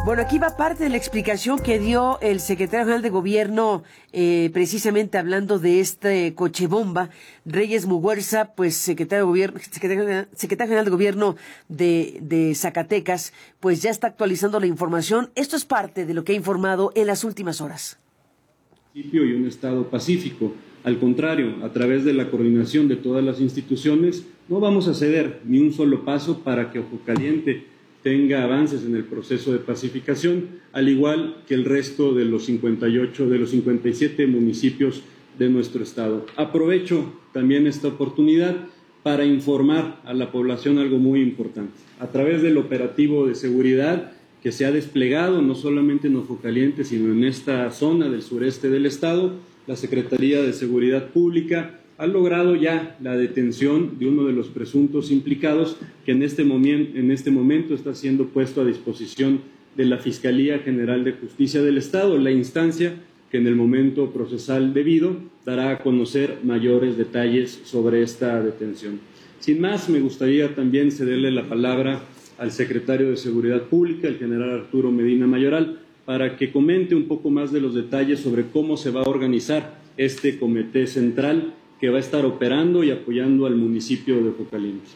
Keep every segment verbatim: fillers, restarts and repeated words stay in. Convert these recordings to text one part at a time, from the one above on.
Bueno, aquí va parte de la explicación que dio el secretario general de Gobierno, eh, precisamente hablando de este coche bomba. Reyes Muguerza, pues secretario de Gobierno, secretario, secretario general de Gobierno de, de Zacatecas, pues ya está actualizando la información. Esto es parte de lo que ha informado en las últimas horas. Y un Estado pacífico. Al contrario, a través de la coordinación de todas las instituciones, no vamos a ceder ni un solo paso para que Ojo Caliente tenga avances en el proceso de pacificación, al igual que el resto de los cincuenta y ocho, de los cincuenta y siete municipios de nuestro estado. Aprovecho también esta oportunidad para informar a la población algo muy importante. A través del operativo de seguridad que se ha desplegado no solamente en Ojo Caliente, sino en esta zona del sureste del estado, la Secretaría de Seguridad Pública ha logrado ya la detención de uno de los presuntos implicados que en este, momen, en este momento está siendo puesto a disposición de la Fiscalía General de Justicia del Estado, la instancia que en el momento procesal debido dará a conocer mayores detalles sobre esta detención. Sin más, me gustaría también cederle la palabra al secretario de Seguridad Pública, el general Arturo Medina Mayoral, para que comente un poco más de los detalles sobre cómo se va a organizar este comité central que va a estar operando y apoyando al municipio de Ojo Caliente.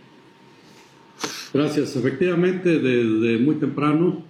Gracias. Efectivamente, desde muy temprano,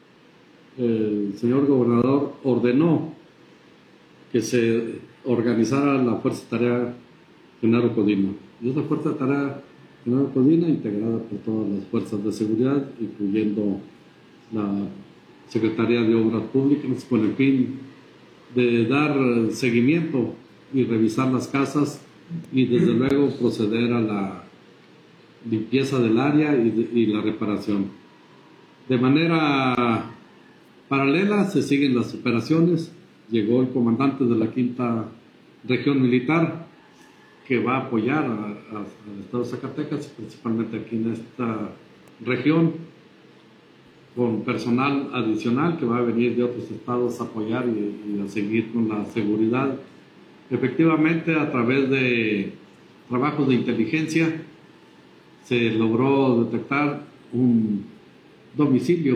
el señor gobernador ordenó que se organizara la Fuerza Tarea Genaro Codina. Y esa Fuerza Tarea Genaro Codina, integrada por todas las fuerzas de seguridad, incluyendo la Secretaría de Obras Públicas, con el fin de dar seguimiento y revisar las casas y desde luego proceder a la limpieza del área y, de, y la reparación. De manera paralela se siguen las operaciones. Llegó el comandante de la quinta región militar que va a apoyar a, a, al estado de Zacatecas, principalmente aquí en esta región, con personal adicional que va a venir de otros estados a apoyar y, y a seguir con la seguridad. Efectivamente, a través de trabajos de inteligencia se logró detectar un domicilio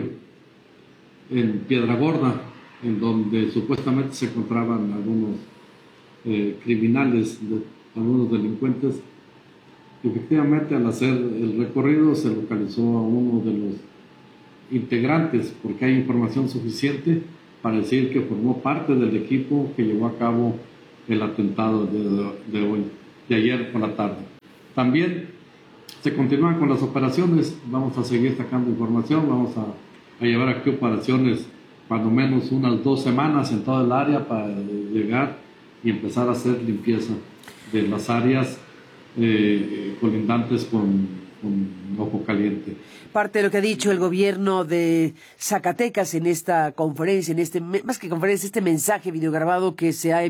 en Piedra Gorda, en donde supuestamente se encontraban algunos eh, criminales, de, algunos delincuentes. Efectivamente, al hacer el recorrido se localizó a uno de los integrantes, porque hay información suficiente para decir que formó parte del equipo que llevó a cabo el atentado de, de hoy, de ayer por la tarde. También se continúan con las operaciones, vamos a seguir sacando información, vamos a, a llevar aquí operaciones cuando menos unas dos semanas en toda el área para llegar y empezar a hacer limpieza de las áreas eh, colindantes con, con Ojo Caliente. Parte de lo que ha dicho el gobierno de Zacatecas en esta conferencia, en este, más que conferencia, este mensaje videograbado que se ha